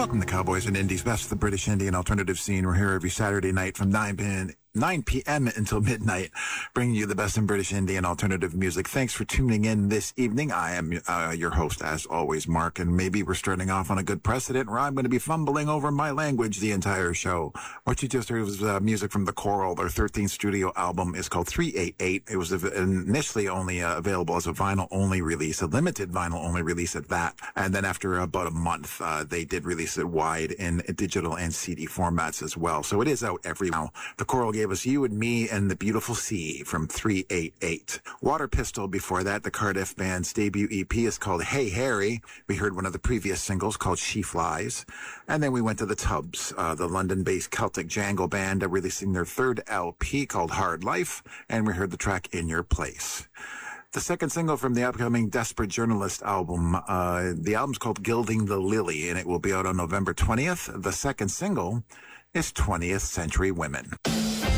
Welcome to Cowboys and Indies, best of the British indie and alternative scene. We're here every Saturday night from 9 p.m. until midnight, bringing you the best in British indie and alternative music. Thanks for tuning in this evening. I am your host, as always, Mark, and maybe we're starting off on a good precedent where I'm going to be fumbling over my language the entire show. What you just heard was music from The Coral. Their 13th studio album is called 388. It was initially only available as a vinyl-only release, a limited vinyl-only release at that. And then after about a month, they did release it wide in digital and CD formats as well. So it is out every now. The Coral gave us You and Me and the Beautiful Sea from 388. Water Pistol before that, the Cardiff band's debut EP is called Hey Harry. We heard one of the previous singles called She Flies. And then we went to the Tubs, the London-based Celtic Jangle band, releasing their third LP called Hard Life. And we heard the track In Your Place. The second single from the upcoming Desperate Journalist album, the album's called Gilding the Lily, and it will be out on November 20th. The second single is 20th Century Women.